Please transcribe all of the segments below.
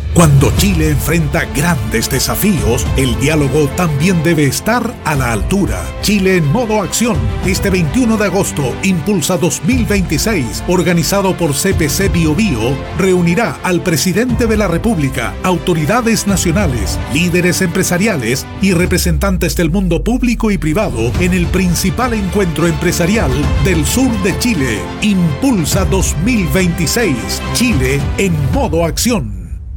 Cuando Chile enfrenta grandes desafíos, el diálogo también debe estar a la altura. Chile en modo acción. Este 21 de agosto, Impulsa 2026, organizado por CPC BioBio, reunirá al presidente de la República, autoridades nacionales, líderes empresariales y representantes del mundo público y privado en el principal encuentro empresarial del sur de Chile. Impulsa 2026. Chile en modo acción.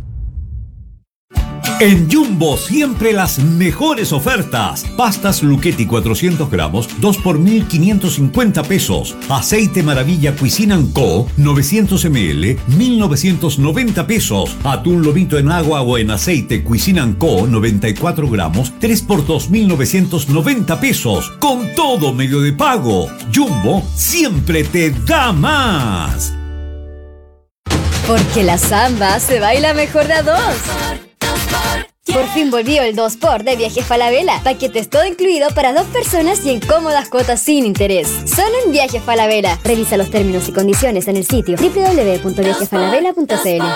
En Jumbo siempre las mejores ofertas. Pastas Lucchetti 400 gramos, 2 por 1.550 pesos. Aceite Maravilla Cuisine & Co, 900 ml, 1.990 pesos. Atún lomito en agua o en aceite Cuisine & Co, 94 gramos, 3 por 2.990 pesos. Con todo medio de pago. Jumbo siempre te da más. Porque la samba se baila mejor de a dos. Por fin volvió el 2x de Viajes Falabella. Paquetes todo incluido para 2 personas y en cómodas cuotas sin interés. Solo en Viajes Falabella. Revisa los términos y condiciones en el sitio www.viajesfalabella.cl.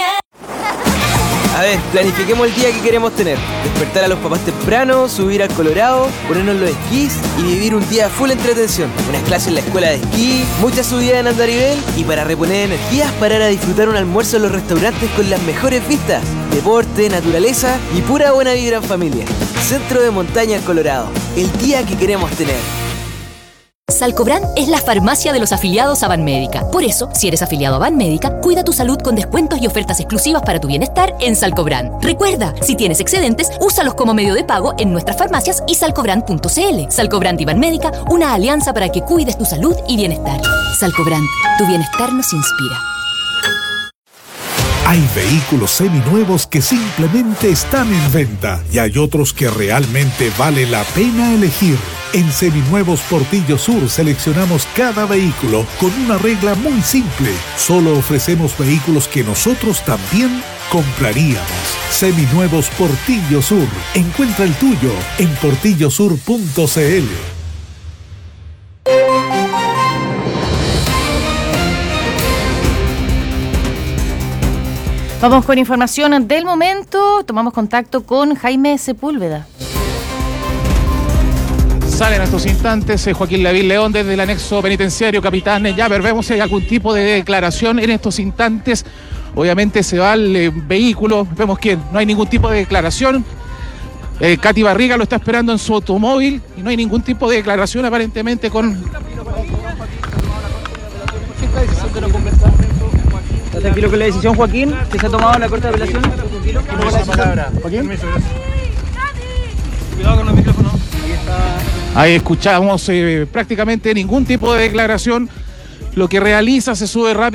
A ver, planifiquemos el día que queremos tener. Despertar a los papás temprano, subir al Colorado, ponernos los esquís y vivir un día full entretención. Unas clases en la escuela de esquí, muchas subidas en andarivel y para reponer energías, parar a disfrutar un almuerzo en los restaurantes con las mejores vistas. Deporte, naturaleza y pura buena vibra en familia. Centro de Montaña El Colorado. El día que queremos tener. Salcobran es la farmacia de los afiliados a Banmédica. Por eso, si eres afiliado a Banmédica, cuida tu salud con descuentos y ofertas exclusivas para tu bienestar en Salcobran. Recuerda, si tienes excedentes, úsalos como medio de pago en nuestras farmacias y salcobran.cl. Salcobran y Banmédica, una alianza para que cuides tu salud y bienestar. Salcobran, tu bienestar nos inspira. Hay vehículos seminuevos que simplemente están en venta y hay otros que realmente vale la pena elegir. En Seminuevos Portillo Sur seleccionamos cada vehículo con una regla muy simple. Solo ofrecemos vehículos que nosotros también compraríamos. Seminuevos Portillo Sur. Encuentra el tuyo en portillosur.cl. Vamos con información del momento. Tomamos contacto con Jaime Sepúlveda. Sale en estos instantes Joaquín Lavín León desde el anexo penitenciario Capitán Yaver. Vemos si hay algún tipo de declaración en estos instantes. Obviamente se va el vehículo. Vemos que no hay ningún tipo de declaración. Katy Barriga lo está esperando en su automóvil y no hay ningún tipo de declaración aparentemente con... ¿Está tranquilo con la decisión, Joaquín, que se ha tomado en la Corte de Apelación? Joaquín. Cuidado con los micrófonos. Ahí escuchamos prácticamente ningún tipo de declaración. Lo que realiza se sube rápido.